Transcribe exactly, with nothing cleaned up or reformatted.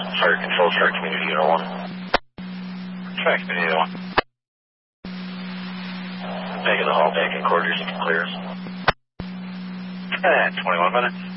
Fire control, start community unit one. Track community unit one. Making the haul back in quarters, you can clear us. And twenty-one minutes.